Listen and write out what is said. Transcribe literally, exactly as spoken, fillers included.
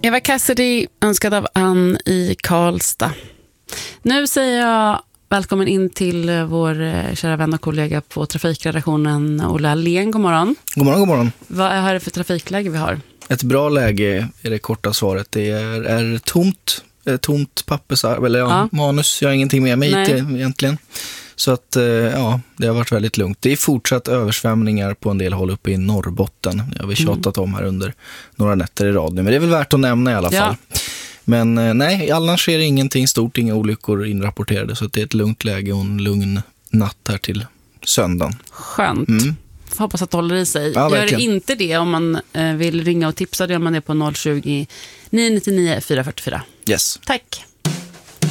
Eva Cassidy, önskad av Ann i Karlstad. Nu säger jag välkommen in till vår kära vän och kollega på trafikredaktionen, Ola Lén. God morgon. God morgon, god morgon. Vad är det för trafikläge vi har? Ett bra läge är det korta svaret. Det är, är tomt, är tomt pappersarv, eller ja, ja. manus. Jag har ingenting med mig hit egentligen. Så att, ja, det har varit väldigt lugnt. Det är fortsatt översvämningar på en del håll uppe i Norrbotten. Jag har vi tjatat mm. om här under några nätter i radio. Men det är väl värt att nämna i alla fall. Ja. Men nej, annars är det ingenting stort, inga olyckor inrapporterade. Så att det är ett lugnt läge och en lugn natt här till söndagen. Skönt. Mm. Hoppas att det håller i sig. Ja, gör det inte det om man vill ringa och tipsa. Då gör man det på noll tjugo, nio nio nio, fyra fyra fyra. Yes. Tack.